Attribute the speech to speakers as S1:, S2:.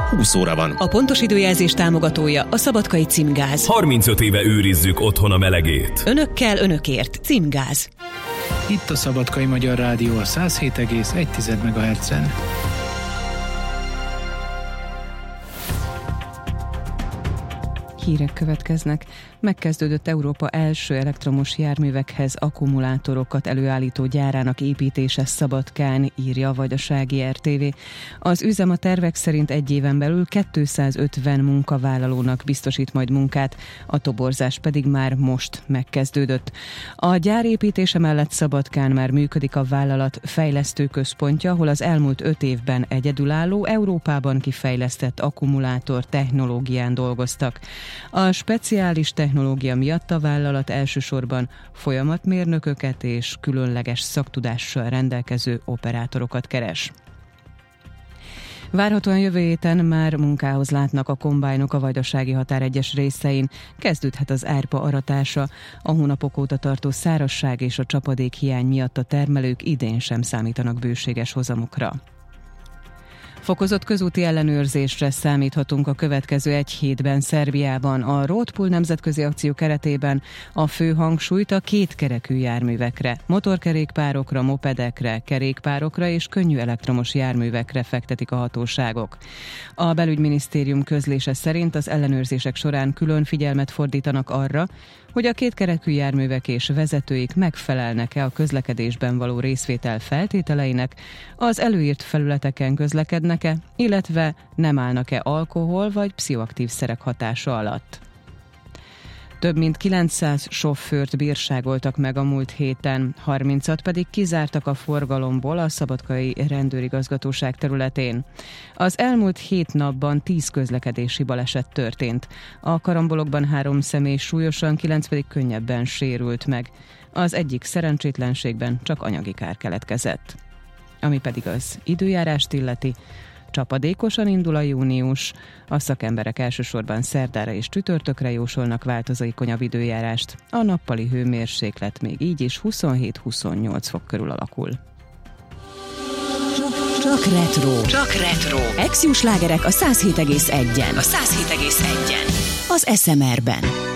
S1: 20 óra van.
S2: A pontos időjelzés támogatója a Szabadkai Címgáz.
S3: 35 éve őrizzük otthon a melegét.
S2: Önökkel, önökért. Címgáz.
S4: Itt a Szabadkai Magyar Rádió a 107,1 MHz-en.
S5: Hírek következnek. Megkezdődött Európa első elektromos járművekhez akkumulátorokat előállító gyárának építése Szabadkán, írja a Vajdasági RTV. Az üzem a tervek szerint egy éven belül 250 munkavállalónak biztosít majd munkát, a toborzás pedig már most megkezdődött. A gyár építése mellett Szabadkán már működik a vállalat fejlesztő központja, ahol az elmúlt 5 évben egyedülálló, Európában kifejlesztett akkumulátor technológián dolgoztak. A speciális technológia miatt a vállalat elsősorban folyamatmérnököket és különleges szaktudással rendelkező operátorokat keres. Várhatóan jövő héten már munkához látnak a kombájnok a vajdasági határ egyes részein. Kezdődhet az árpa aratása. A hónapok óta tartó szárazság és a csapadék hiány miatt a termelők idén sem számítanak bőséges hozamokra. Fokozott közúti ellenőrzésre számíthatunk a következő egy hétben Szerbiában. A Roadpool nemzetközi akció keretében a fő hangsúlyt a kétkerekű járművekre, motorkerékpárokra, mopedekre, kerékpárokra és könnyű elektromos járművekre fektetik a hatóságok. A belügyminisztérium közlése szerint az ellenőrzések során külön figyelmet fordítanak arra, hogy a kétkerekű járművek és vezetőik megfelelnek-e a közlekedésben való részvétel feltételeinek, az előírt felületeken közlekednek-e, illetve nem állnak-e alkohol vagy pszichoaktív szerek hatása alatt. Több mint 900 sofőrt bírságoltak meg a múlt héten, 30-at pedig kizártak a forgalomból a Szabadkai Rendőrigazgatóság területén. Az elmúlt 7 napban 10 közlekedési baleset történt. A karambolokban 3 személy súlyosan, 9 pedig könnyebben sérült meg. Az egyik szerencsétlenségben csak anyagi kár keletkezett. Ami pedig az időjárást illeti, csapadékosan indul a június, a szakemberek elsősorban szerdára és csütörtökre jósolnak változékonyabb időjárást. A nappali hőmérséklet még így is 27-28 fok körül alakul.
S2: Csak retro. Csak retro. Ex-Jó slágerek a 107,1-en. A 107,1-en. Az SMR-ben.